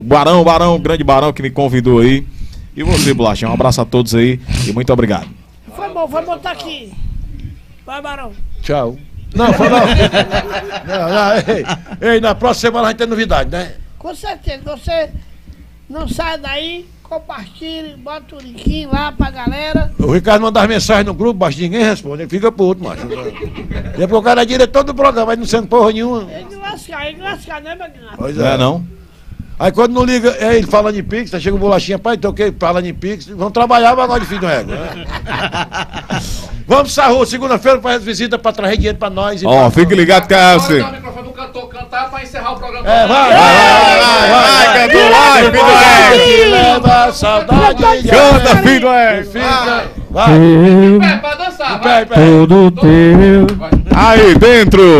Barão, grande Barão que me convidou aí. E você, Bolachinha, um abraço a todos aí e muito obrigado. Foi bom, vai botar aqui. Vai, Barão. Tchau. Não, foi não. Ei, na próxima semana a gente tem novidade, né? Com certeza, você não sai daí, compartilhe, bota o link lá pra galera. O Ricardo manda as mensagens no grupo, mas ninguém responde, ele fica puto, macho. Depois o cara é diretor do programa, mas não sendo porra nenhuma. Ele não lascar, né, Bagnato? Pois Não é não? Aí quando não liga, ele falando em Pix, aí chega o Bolachinha, pai, então o que? Falando em Pix, vamos trabalhar o agora de filho do égua, né? Vamos, Sarro, segunda-feira faz visita pra trazer dinheiro pra nós. Ó, fique ligado que é assim. Agora dá o microfone pro cantor cantar pra encerrar o programa. Vai, cantor, vai, filho do égua. Leva saudade. Canta, filho do égua. Vai. Pé, pra dançar, vai. Pé. Todo teu. Aí dentro.